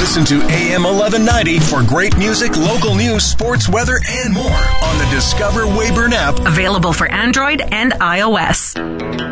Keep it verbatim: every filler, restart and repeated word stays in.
Listen to A M eleven ninety for great music, local news, sports, weather, and more on the Discover Wayburn app. Available for Android and iOS.